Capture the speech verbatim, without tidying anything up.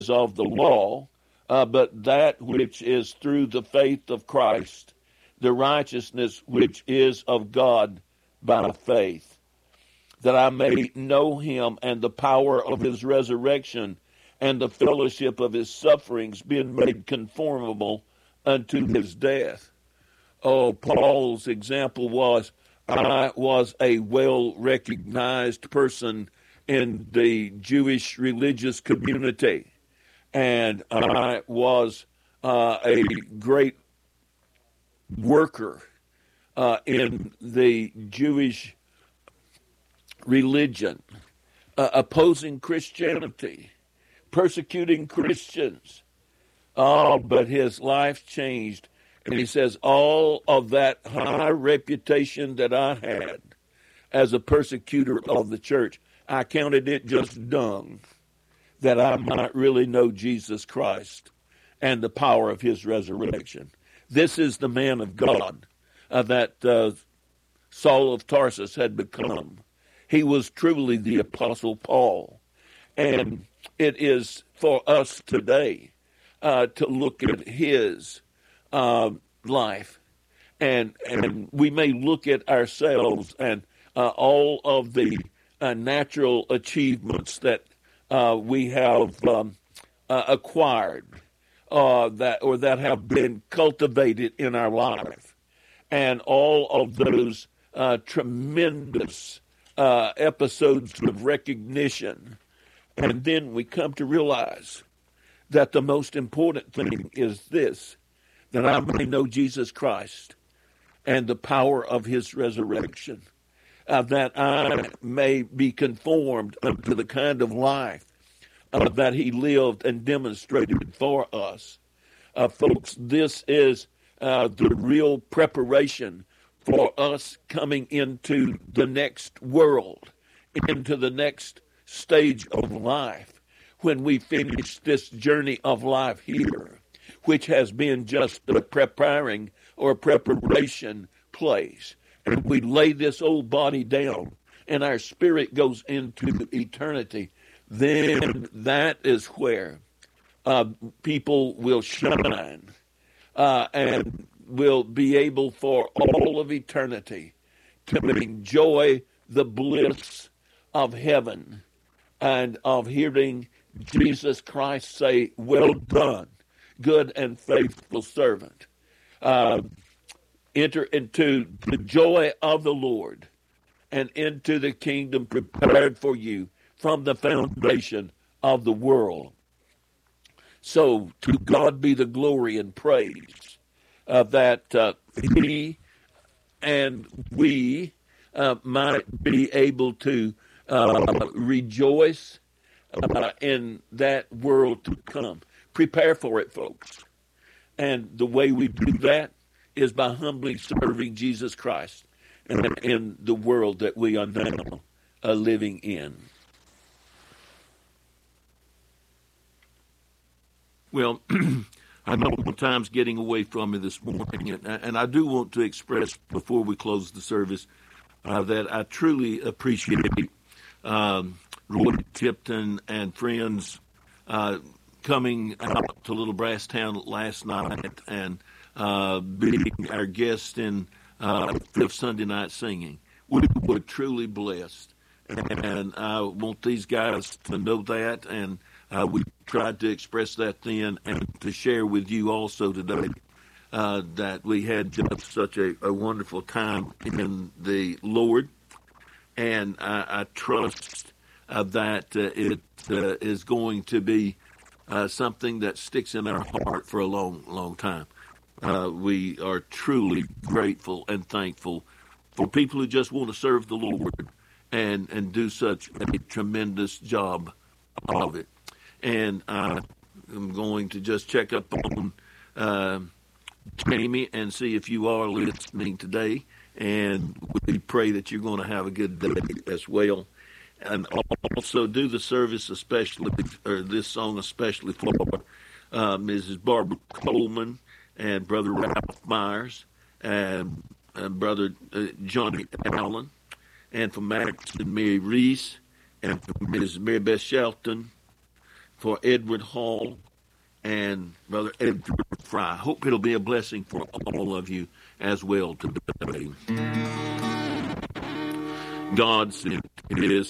of the law, uh, but that which is through the faith of Christ, the righteousness which is of God by faith, that I may know him and the power of his resurrection and the fellowship of his sufferings, being made conformable unto his death. Oh, Paul's example was, I was a well-recognized person in the Jewish religious community, and I was uh, a great worker uh, in the Jewish religion, uh, opposing Christianity, persecuting Christians. Oh, but his life changed. And he says, all of that high reputation that I had as a persecutor of the church, I counted it just dung, that I might really know Jesus Christ and the power of his resurrection. This is the man of God uh, that uh, Saul of Tarsus had become. He was truly the Apostle Paul. And it is for us today uh, to look at his uh, life. And, and we may look at ourselves and uh, all of the uh, natural achievements that uh, we have um, uh, acquired uh, that or that have been cultivated in our life. And all of those uh, tremendous uh, episodes of recognition. And then we come to realize that the most important thing is this, that I may know Jesus Christ and the power of his resurrection, uh, that I may be conformed unto the kind of life uh, that he lived and demonstrated for us. Uh, folks, this is uh, the real preparation for us coming into the next world, into the next stage of life, when we finish this journey of life here, which has been just a preparing or preparation place. And we lay this old body down and our spirit goes into eternity. Then that is where uh, people will shine uh, and will be able for all of eternity to enjoy the bliss of heaven and of hearing Jesus Christ say, well done, good and faithful servant. Uh, enter into the joy of the Lord and into the kingdom prepared for you from the foundation of the world. So to God be the glory and praise uh, that uh, he and we uh, might be able to uh, rejoice uh, in that world to come. Prepare for it, folks. And the way we do that is by humbly serving Jesus Christ in, in the world that we are now uh, living in. Well, I know time's getting away from me this morning, and, and I do want to express before we close the service uh, that I truly appreciate um, Roy Tipton and friends uh, coming out to Little Brass Town last night and uh, being our guest in uh, Fifth Sunday Night Singing. We were truly blessed, and I want these guys to know that, and uh, we tried to express that then and to share with you also today uh, that we had just such a, a wonderful time in the Lord, and I, I trust uh, that uh, it uh, is going to be uh, something that sticks in our heart for a long, long time. Uh, we are truly grateful and thankful for people who just want to serve the Lord and, and do such a tremendous job of it. And uh, I'm going to just check up on uh, Jamie and see if you are listening today. And we pray that you're going to have a good day as well. And also do the service especially, or this song especially for uh, Missus Barbara Coleman and Brother Ralph Myers and, and Brother uh, Johnny Allen, and for Max and Mary Reese, and for Missus Mary Beth Shelton, for Edward Hall and Brother Edward Fry. Hope it'll be a blessing for all of you as well today. God said it is